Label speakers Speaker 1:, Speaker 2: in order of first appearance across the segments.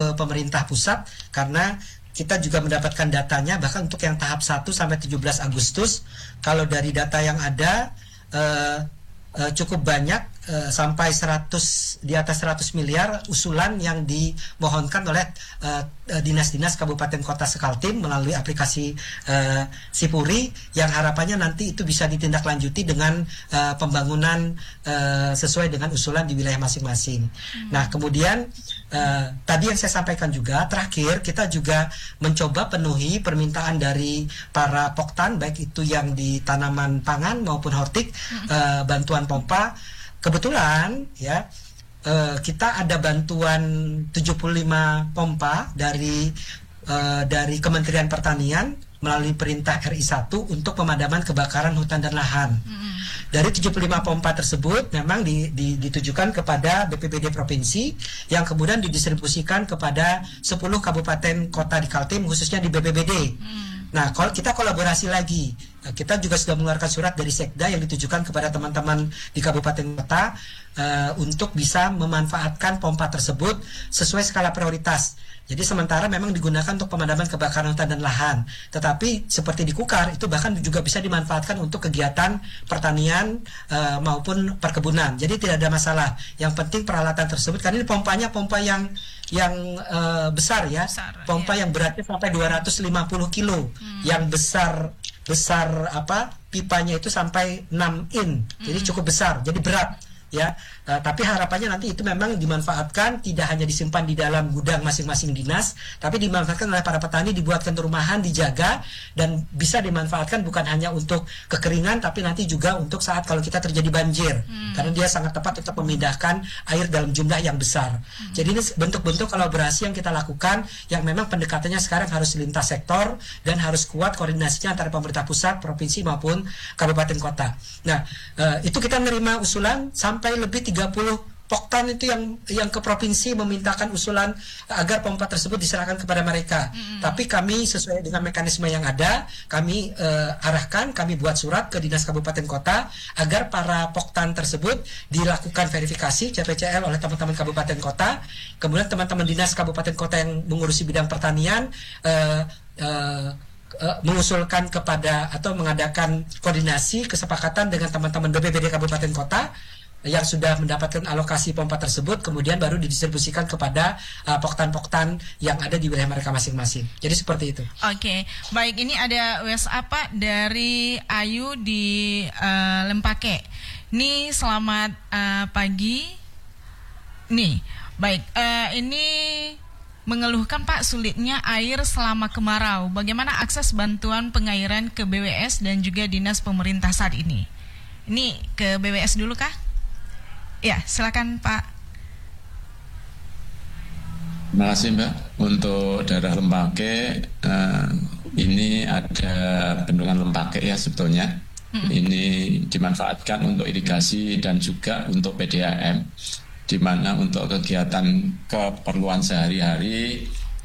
Speaker 1: ke pemerintah pusat, karena kita juga mendapatkan datanya bahkan untuk yang tahap 1 sampai 17 Agustus. Kalau dari data yang ada cukup banyak, sampai 100, di atas 100 miliar usulan yang dimohonkan oleh dinas-dinas kabupaten kota Sekaltim melalui aplikasi Sipuri, yang harapannya nanti itu bisa ditindaklanjuti dengan pembangunan sesuai dengan usulan di wilayah masing-masing. Nah, kemudian tadi yang saya sampaikan juga, terakhir kita juga mencoba penuhi permintaan dari para poktan, baik itu yang di tanaman pangan maupun hortik, bantuan pompa. Kebetulan ya, kita ada bantuan 75 pompa dari Kementerian Pertanian melalui perintah RI 1 untuk pemadaman kebakaran hutan dan lahan. Dari 75 pompa tersebut memang ditujukan kepada BPBD provinsi, yang kemudian didistribusikan kepada 10 kabupaten kota di Kaltim, khususnya di BPBD. Nah, kalau kita kolaborasi lagi, kita juga sudah mengeluarkan surat dari Sekda yang ditujukan kepada teman-teman di kabupaten kota untuk bisa memanfaatkan pompa tersebut sesuai skala prioritas. Jadi sementara memang digunakan untuk pemadaman kebakaran hutan dan lahan, tetapi seperti di Kukar itu bahkan juga bisa dimanfaatkan untuk kegiatan pertanian maupun perkebunan. Jadi tidak ada masalah. Yang penting peralatan tersebut, karena ini pompanya pompa yang besar ya, pompa yang beratnya sampai 250 kilo, yang besar pipanya itu sampai 6 in, jadi cukup besar, jadi berat ya. Tapi harapannya nanti itu memang dimanfaatkan, tidak hanya disimpan di dalam gudang masing-masing dinas, tapi dimanfaatkan oleh para petani, dibuatkan rumahan, dijaga, dan bisa dimanfaatkan bukan hanya untuk kekeringan, tapi nanti juga untuk saat kalau kita terjadi banjir, karena dia sangat tepat untuk memindahkan air dalam jumlah yang besar. Jadi ini bentuk-bentuk kolaborasi yang kita lakukan, yang memang pendekatannya sekarang harus lintas sektor dan harus kuat koordinasinya antara pemerintah pusat, provinsi maupun kabupaten kota. Nah, itu kita menerima usulan sampai lebih 30 poktan itu yang ke provinsi memintakan usulan agar pompa tersebut diserahkan kepada mereka. Tapi kami sesuai dengan mekanisme yang ada, kami arahkan, kami buat surat ke dinas kabupaten kota agar para poktan tersebut dilakukan verifikasi CPCL oleh teman-teman kabupaten kota. Kemudian teman-teman dinas kabupaten kota yang mengurusi bidang pertanian mengusulkan kepada atau mengadakan koordinasi kesepakatan dengan teman-teman BPBD kabupaten kota yang sudah mendapatkan alokasi pompa tersebut, kemudian baru didistribusikan kepada poktan-poktan yang ada di wilayah mereka masing-masing. Jadi seperti itu.
Speaker 2: Oke, baik, ini ada WhatsApp Pak dari Ayu di Lempake. Nih, selamat pagi. Nih, baik, ini mengeluhkan Pak sulitnya air selama kemarau. Bagaimana akses bantuan pengairan ke BWS dan juga dinas pemerintah saat ini? Ini ke BWS dulu kah? Ya, silakan Pak.
Speaker 3: Terima kasih Mbak. Untuk daerah Lempake, ini ada bendungan Lempake ya sebetulnya. Ini dimanfaatkan untuk irigasi dan juga untuk PDAM, di mana untuk kegiatan keperluan sehari-hari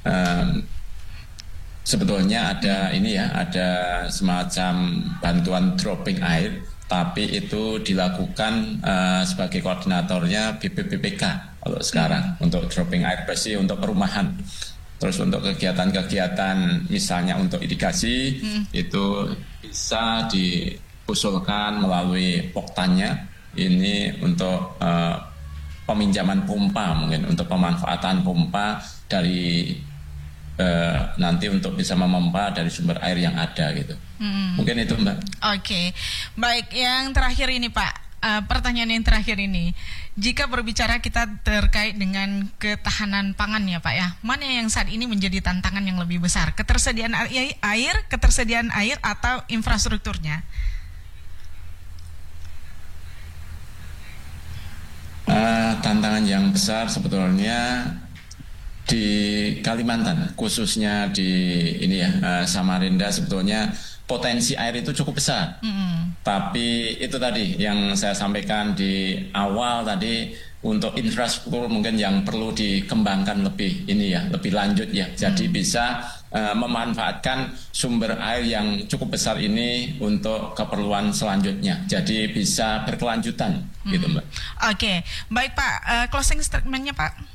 Speaker 3: sebetulnya ada ini ya, ada semacam bantuan dropping air, tapi itu dilakukan sebagai koordinatornya BPPPK kalau sekarang untuk dropping air bersih untuk perumahan. Terus untuk kegiatan-kegiatan misalnya untuk irigasi itu bisa diusulkan melalui poktannya ini untuk peminjaman pompa, mungkin untuk pemanfaatan pompa dari nanti untuk bisa memompa dari sumber air yang ada gitu. Mungkin itu Mbak.
Speaker 2: Oke, baik, yang terakhir ini Pak, pertanyaan yang terakhir ini, jika berbicara kita terkait dengan ketahanan pangan ya Pak ya, mana yang saat ini menjadi tantangan yang lebih besar, ketersediaan air atau infrastrukturnya?
Speaker 3: Tantangan yang besar sebetulnya di Kalimantan, khususnya di ini ya, Samarinda, sebetulnya potensi air itu cukup besar. Tapi itu tadi yang saya sampaikan di awal tadi, untuk infrastruktur mungkin yang perlu dikembangkan lebih ini ya, lebih lanjut ya. Jadi bisa memanfaatkan sumber air yang cukup besar ini untuk keperluan selanjutnya. Jadi bisa berkelanjutan gitu Mbak.
Speaker 2: Oke, baik Pak, closing statement-nya Pak.